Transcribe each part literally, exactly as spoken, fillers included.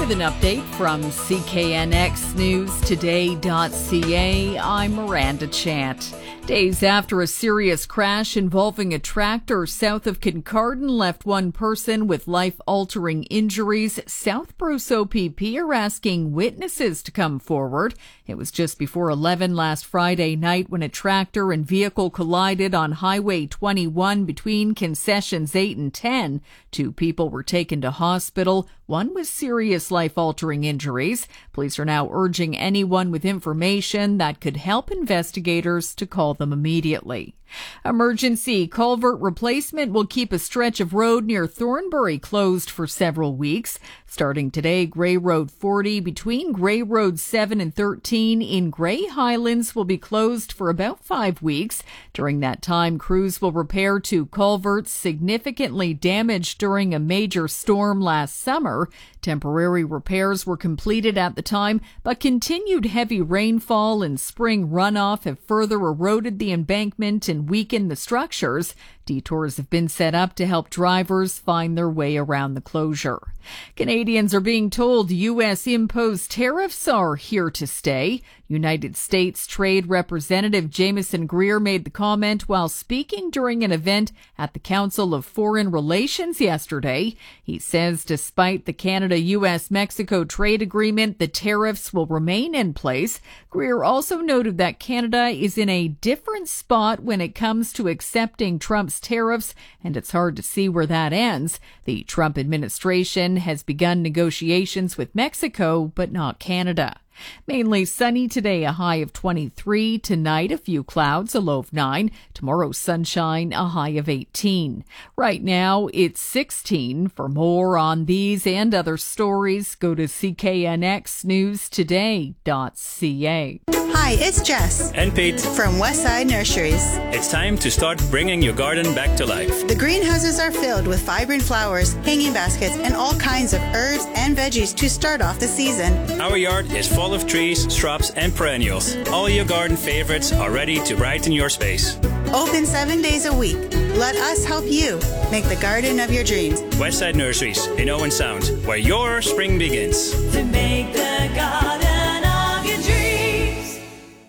With an update from C K N X News Today dot C A, I'm Miranda Chant. Days after a serious crash involving a tractor south of Kincardine left one person with life-altering injuries, Southbruce O P P are asking witnesses to come forward. It was just before eleven last Friday night when a tractor and vehicle collided on Highway twenty-one between concessions eight and ten. Two people were taken to hospital, one with serious life-altering injuries. Police are now urging anyone with information that could help investigators to call them immediately. Emergency culvert replacement will keep a stretch of road near Thornbury closed for several weeks. Starting today, Grey Road forty between Grey Road seven and thirteen in Grey Highlands will be closed for about five weeks. During that time, crews will repair two culverts significantly damaged during a major storm last summer. Temporary repairs were completed at the time, but continued heavy rainfall and spring runoff have further eroded the embankment and weakened the structures. Detours have been set up to help drivers find their way around the closure. Canadians are being told U S imposed tariffs are here to stay. United States Trade Representative Jameson Greer made the comment while speaking during an event at the Council of Foreign Relations yesterday. He says despite the Canada-U S Mexico trade agreement, the tariffs will remain in place. Greer also noted that Canada is in a different spot when it comes to accepting Trump's tariffs, and it's hard to see where that ends. The Trump administration has begun negotiations with Mexico, but not Canada. Mainly sunny today, a high of twenty-three. Tonight, a few clouds, a low of nine. Tomorrow, sunshine, a high of eighteen. Right now, it's sixteen. For more on these and other stories, go to C K N X News Today dot C A. Hi, it's Jess. And Pete. From Westside Nurseries. It's time to start bringing your garden back to life. The greenhouses are filled with vibrant flowers, hanging baskets, and all kinds of herbs and veggies to start off the season. Our yard is full of trees, shrubs, and perennials. All your garden favorites are ready to brighten your space. Open seven days a week. Let us help you make the garden of your dreams. Westside Nurseries in Owen Sound, where your spring begins. To make the garden of your dreams.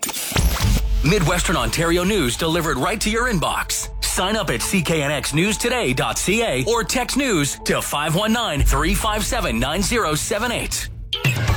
Midwestern Ontario news delivered right to your inbox. Sign up at C K N X News Today dot C A or text news to five one nine, three five seven, nine zero seven eight.